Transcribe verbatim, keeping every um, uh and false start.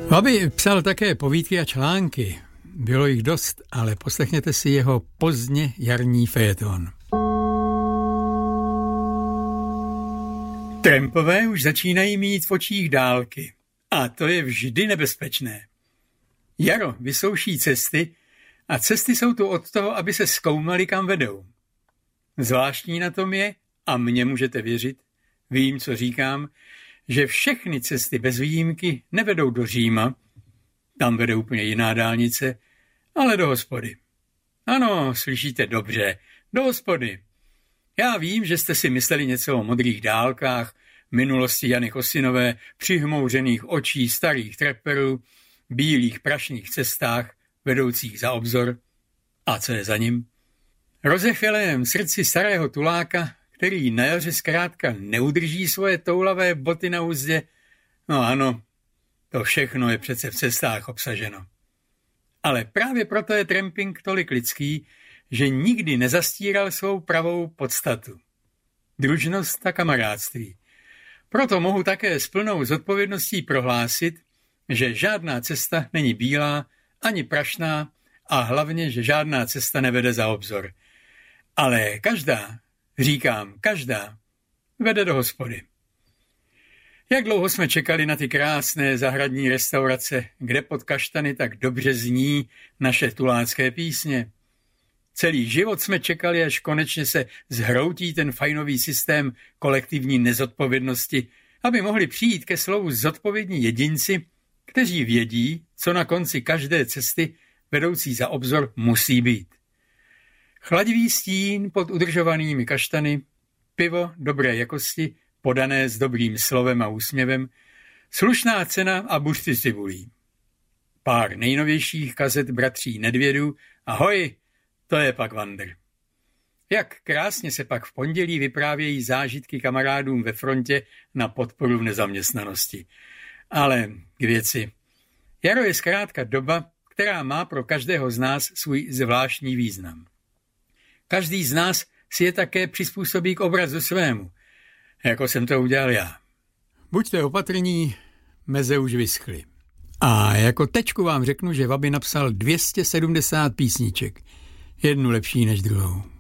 Vaby psal také povídky a články. Bylo jich dost, ale poslechněte si jeho pozdně jarní fejeton. Trampové už začínají mít v očích dálky. A to je vždy nebezpečné. Jaro vysouší cesty a cesty jsou tu od toho, aby se zkoumaly, kam vedou. Zvláštní na tom je, a mně můžete věřit, vím, co říkám, že všechny cesty bez výjimky nevedou do Říma, tam vede úplně jiná dálnice, ale do hospody. Ano, slyšíte dobře, do hospody. Já vím, že jste si mysleli něco o modrých dálkách, minulosti Jany Kosinové, přihmouřených očí starých treperů, bílých prašných cestách, vedoucích za obzor. A co je za ním? Rozechvělém srdci starého tuláka, který na jaře zkrátka neudrží svoje toulavé boty na uzdě. No ano, to všechno je přece v cestách obsaženo. Ale právě proto je tramping tolik lidský, že nikdy nezastíral svou pravou podstatu. Družnost a kamarádství. Proto mohu také s plnou zodpovědností prohlásit, že žádná cesta není bílá, ani prašná a hlavně, že žádná cesta nevede za obzor. Ale každá, říkám každá, vede do hospody. Jak dlouho jsme čekali na ty krásné zahradní restaurace, kde pod kaštany tak dobře zní naše tulácké písně. Celý život jsme čekali, až konečně se zhroutí ten fajnový systém kolektivní nezodpovědnosti, aby mohli přijít ke slovu zodpovědní jedinci, kteří vědí, co na konci každé cesty vedoucí za obzor musí být. Chladivý stín pod udržovanými kaštany, pivo dobré jakosti, podané s dobrým slovem a úsměvem, slušná cena a buřty s cibulí. Pár nejnovějších kazet bratří Nedvědů, ahoj, to je pak vandr. Jak krásně se pak v pondělí vyprávějí zážitky kamarádům ve frontě na podporu v nezaměstnanosti. Ale k věci. Jaro je zkrátka doba, která má pro každého z nás svůj zvláštní význam. Každý z nás si je také přizpůsobí k obrazu svému, jako jsem to udělal já. Buďte opatrní, meze už vyschly. A jako tečku vám řeknu, že Vaby napsal dvě stě sedmdesát písniček, jednu lepší než druhou.